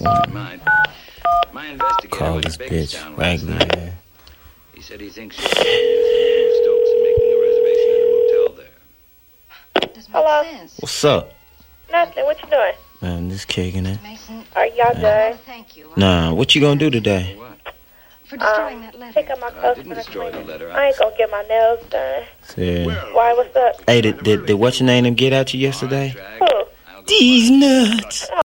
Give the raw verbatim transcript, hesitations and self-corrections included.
My, my investigator Call went this to bitch Bakerstown last Raggedy. night. Yeah. He said he thinks she's using Stokes and making a reservation at a motel there. Doesn't make Hello? sense. What's up? Nothing. What you doing? Man, just kicking it. Mason, Are y'all I done? want to thank you. Nah, what you gonna do today? What? For destroying Um, that letter. Pick up my I clothes didn't for the destroy the cleaning. letter. I ain't gonna get my nails done. Yeah. Why? What's up? Hey, did, did, did what's your name them get at you yesterday? Who? These nuts. Oh,